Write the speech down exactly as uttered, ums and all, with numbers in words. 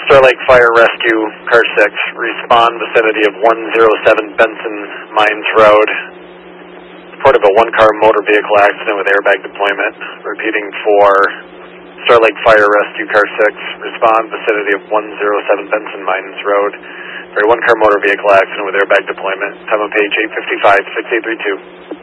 Star Lake Fire Rescue, Car six, respond vicinity of one oh seven Benson Mines Road. Report of a one-car motor vehicle accident with airbag deployment. Repeating for Star Lake Fire Rescue, Car six, respond vicinity of one oh seven Benson Mines Road. For a one-car motor vehicle accident with airbag deployment. Time on page eight fifty-five, six eight three two.